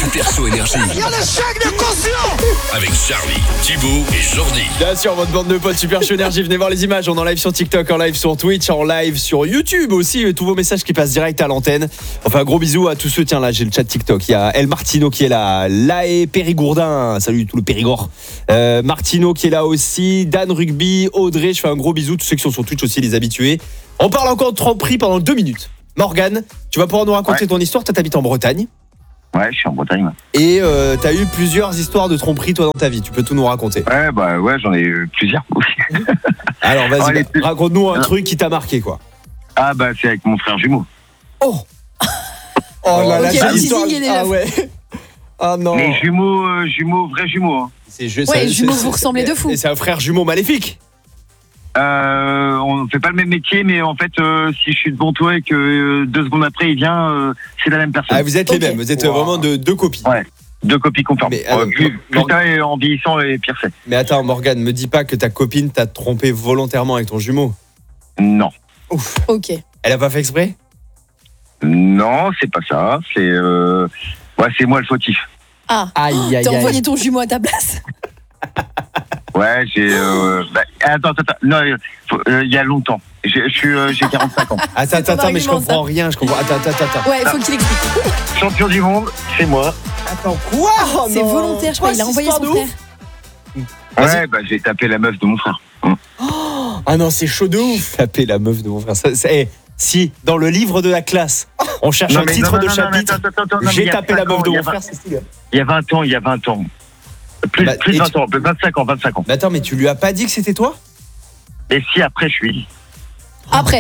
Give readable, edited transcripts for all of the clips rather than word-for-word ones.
Super Show Énergie. Il y a le chèque de caution Avec Charlie, Thibaut et Jordi. Bien sûr, votre bande de potes Super Show Énergie, venez voir les images. On est en live sur TikTok, en live sur Twitch, en live sur YouTube aussi. Tous vos messages qui passent direct à l'antenne. Enfin, un gros bisou à tous ceux. Tiens, là, j'ai le chat TikTok. Il y a El Martino qui est là. Laé Périgourdin. Salut tout le Périgord. Martino qui est là aussi. Dan Rugby, Audrey. Je fais un gros bisou. Tous ceux qui sont sur Twitch aussi, les habitués. On parle encore de tromperie pendant 2 minutes. Morgane, tu vas pouvoir nous raconter ton histoire. Toi, t'habites en Bretagne. Ouais, je suis en Bretagne. Ouais, Et t'as eu plusieurs histoires de tromperie, toi, dans ta vie. Tu peux tout nous raconter. ouais, j'en ai eu plusieurs aussi. Alors, vas-y, Allez, raconte-nous un truc qui t'a marqué, quoi. Ah, bah, c'est avec mon frère jumeau. Oh là là, Ok, c'est le l'histoire. teasing, il est Ah là. ouais. Ah non. Mais jumeaux, vrais jumeaux. Hein. Ouais, jumeaux, vous ressemblez de fou. Et c'est un frère jumeau maléfique. On fait pas le même métier, mais en fait, si je suis devant toi et que 2 secondes après il vient, c'est la même personne. Ah, vous êtes les mêmes, vous êtes vraiment deux copies. Ouais. 2 copies conformes. Mais, Putain, et en vieillissant, et pire c'est. Mais attends, Morgane, me dis pas que ta copine t'a trompé volontairement avec ton jumeau. Non. Ouf. Ok. Elle a pas fait exprès? Non, c'est pas ça. C'est moi le fautif. Ah, Aïe, t'as envoyé ton jumeau à ta place. Ouais, attends. Non, il y a longtemps. J'ai 45 ans. Attends, mais je comprends rien, je comprends. Attends. Ouais, faut qu'il explique. Champion du monde, c'est moi. Attends, quoi? C'est volontaire, je crois. Il a envoyé son frère. Ouais, bah j'ai tapé la meuf de mon frère. Ah non, c'est chaud de ouf. Taper la meuf de mon frère. Si, dans le livre de la classe, on cherche un titre de chapitre, j'ai tapé la meuf de mon frère, c'est stylé. Il y a 20 ans. Plus de 20 ans, 25 ans. Mais attends, mais tu lui as pas dit que c'était toi? Et si après je suis. Après.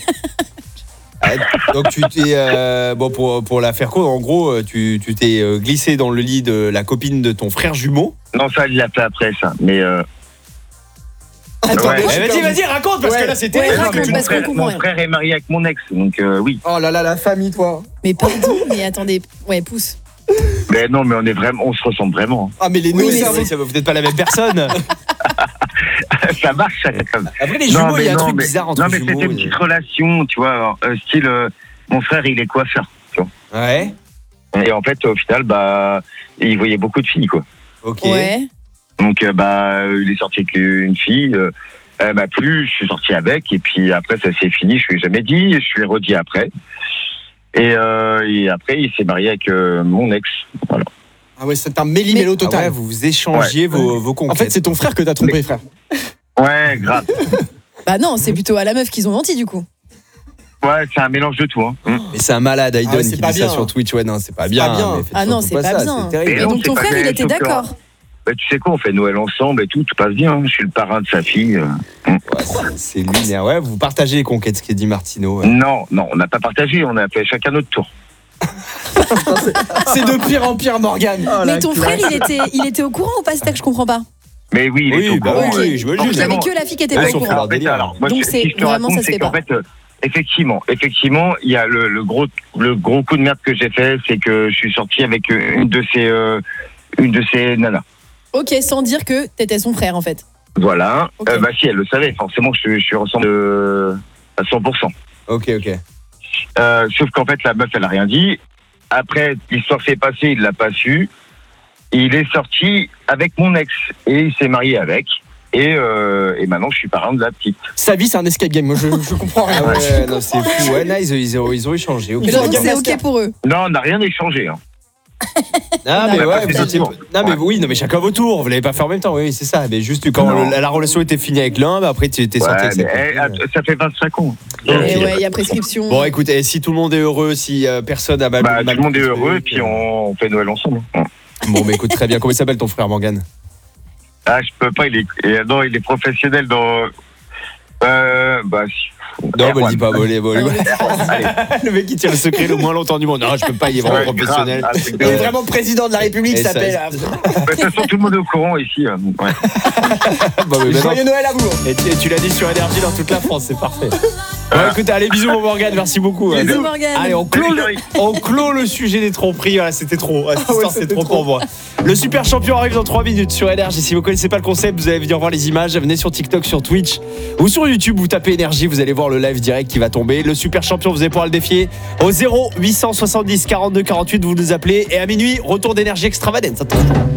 Donc tu t'es pour la faire courte, en gros, tu t'es glissé dans le lit de la copine de ton frère jumeau. Non, ça il l'a fait après ça, mais Attends, ouais. Vas-y, raconte parce que là c'était. Ouais, raconte, parce qu'on comprend mon rien. frère est marié avec mon ex, donc oui. Oh là là, la famille, toi. Mais pardon, mais attendez. Ouais, pousse. Mais non, mais on se ressemble vraiment. Ah mais les Oui, nouilles, mais ça vous n'êtes pas la même personne. Ça marche, ça comme. Après les jumeaux, il y a un truc bizarre entre non, mais jumeaux. c'était une petite relation, tu vois, style, mon frère il est coiffeur, tu vois. Ouais. Et en fait, au final, bah, il voyait beaucoup de filles, quoi. Ok. Ouais. Donc, il est sorti avec une fille. Elle m'a plu, je suis sorti avec, et puis après ça s'est fini, je lui ai jamais dit, je lui ai redit après. Et après il s'est marié avec mon ex, voilà. Ah ouais, c'est un méli-mélo Ah total. ouais, vous échangez vos conquêtes. En fait, c'est ton frère que t'as trompé, frère. Ouais, grave. Bah non, c'est plutôt à la meuf qu'ils ont menti du coup. Ouais, c'est un mélange de tout, hein. Mais c'est un malade, Aiden, ouais, c'est qui pas dit bien. ça sur Twitch. Ouais, non, c'est pas C'est bien. pas bien. Mais faites Ah non, surtout c'est pas ça, bien. c'est terrible. Mais Et non, donc ton c'est pas frère, il bien, était sauf que- d'accord. Bah, tu sais quoi, on fait Noël ensemble et tout passe bien, je suis le parrain de sa fille. Ouais, c'est lunaire. Ouais, vous partagez les conquêtes, ce qu'a dit Martino. Ouais. Non, on n'a pas partagé, on a fait chacun notre tour. C'est de pire en pire, Morgane. Mais ton frère, il était au courant ou pas? C'est ça que je comprends pas. Mais oui, il est Oui, au bah courant. oui, je me le Donc il dis. y avait que la fille qui était Ouais, pas au sauf courant. alors, délire. Alors, moi, Donc ce c'est que je te vraiment, raconte, ça se c'est fait qu'en pas. fait, effectivement, il y a le gros coup de merde que j'ai fait, c'est que je suis sorti avec une de ces nanas. Ok, sans dire que t'étais son frère en fait. Voilà. Ok. Bah si, elle le savait. Forcément, je ressens à 100%. Ok. Sauf qu'en fait, la meuf, elle a rien dit. Après, l'histoire s'est passée, il l'a pas su. Il est sorti avec mon ex et il s'est marié avec. Et maintenant, je suis parrain de la petite. Sa vie, c'est un escape game. Moi, je comprends rien. Ah ouais, non, c'est fou. Ouais, là, ils ont échangé. Ok. Ils Donc ont c'est regardé ok pour eux. Non, on n'a rien échangé. Hein. Ah, mais On a ouais, pas fait vous de étiez... tour. Non, mais Ouais. oui, non, mais chacun vos tours. Vous l'avez pas fait en même temps. Oui, c'est ça. Mais juste quand Non. la relation était finie avec l'un, bah, après, tu étais sorti Ouais, avec sa mais, copine. ça fait 25 ans. Et ouais, il y a prescription. Bon, écoutez, si tout le monde est heureux, si personne a mal. Bah, tout le monde est pris ce heureux, truc, puis on fait Noël ensemble. Bon, mais écoute, très bien. Comment il s'appelle ton frère, Morgane? Ah, je peux pas, il est professionnel dans. Bah, Non, me le dis pas, Allez. Le mec qui tient le secret le moins longtemps du monde. Non, je peux pas, il est vraiment Ouais, professionnel. grave. Ah, c'est Il est grave. vraiment président de la République, Et ça- s'appelle. De toute façon, tout le monde est au courant ici. Ouais. Bah, mais maintenant- Joyeux Noël à vous. Et tu l'as dit sur Énergie dans toute la France, c'est parfait. écoutez, allez, bisous mon Morgane, merci beaucoup. Bisous, Morgane. Allez, on clôt le sujet des tromperies. Voilà, c'était trop. Ouais, cette histoire, c'était trop pour moi. Le super champion arrive dans 3 minutes sur Énergie. Si vous connaissez pas le concept, vous allez venir voir les images. Venez sur TikTok, sur Twitch ou sur YouTube. Vous tapez Énergie, vous allez voir le live direct qui va tomber. Le super champion, vous allez pouvoir le défier au 0 870 42 48. Vous nous appelez. Et à minuit, retour d'Énergie Extravagance. Attention.